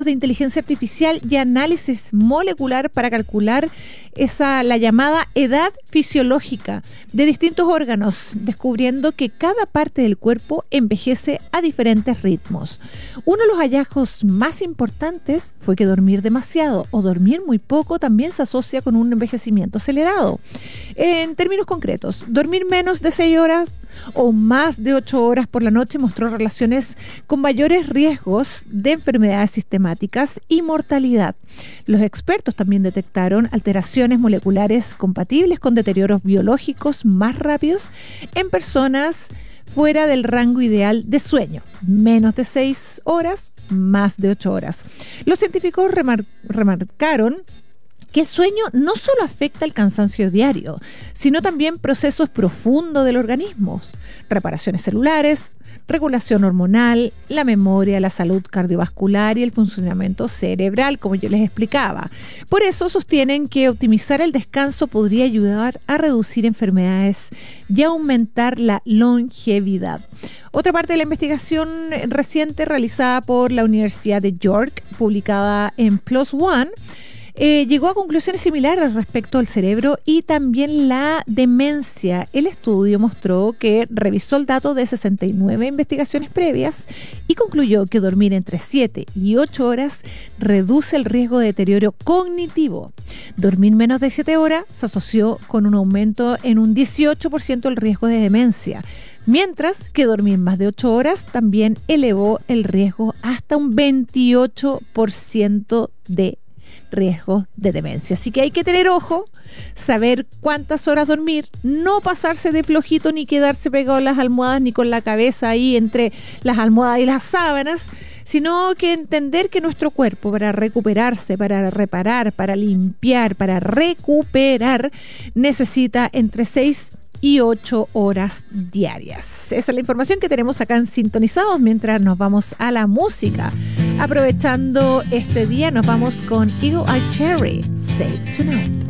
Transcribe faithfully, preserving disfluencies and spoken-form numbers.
de inteligencia artificial y análisis molecular para calcular esa, la llamada edad fisiológica de distintos órganos, descubriendo que cada parte del cuerpo envejece a diferentes ritmos. Uno de los hallazgos más importantes fue que dormir demasiado o dormir muy poco también se asocia con un envejecimiento acelerado. En términos concretos, dormir menos de seis horas o más de ocho horas por la noche mostró relaciones con mayores riesgos de enfermedades sistemáticas y mortalidad. Los expertos también detectaron alteraciones moleculares compatibles con deterioros biológicos más rápidos en personas fuera del rango ideal de sueño, menos de seis horas, más de ocho horas. Los científicos remar- remarcaron que el sueño no solo afecta el cansancio diario, sino también procesos profundos del organismo, reparaciones celulares, regulación hormonal, la memoria, la salud cardiovascular y el funcionamiento cerebral, como yo les explicaba. Por eso sostienen que optimizar el descanso podría ayudar a reducir enfermedades y aumentar la longevidad. Otra parte de la investigación reciente realizada por la Universidad de York, publicada en PLOS ONE, Eh, llegó a conclusiones similares respecto al cerebro y también la demencia. El estudio mostró que revisó el dato de sesenta y nueve investigaciones previas y concluyó que dormir entre siete y ocho horas reduce el riesgo de deterioro cognitivo. Dormir menos de siete horas se asoció con un aumento en un dieciocho por ciento del riesgo de demencia, mientras que dormir más de ocho horas también elevó el riesgo hasta un veintiocho por ciento de riesgo de demencia. Así que hay que tener ojo, saber cuántas horas dormir, no pasarse de flojito ni quedarse pegado a las almohadas ni con la cabeza ahí entre las almohadas y las sábanas, sino que entender que nuestro cuerpo, para recuperarse, para reparar, para limpiar, para recuperar, necesita entre seis y ocho horas diarias. Esa es la información que tenemos acá en Sintonizados mientras nos vamos a la música. Aprovechando este día, nos vamos con Eagle Eye Cherry, Save Tonight.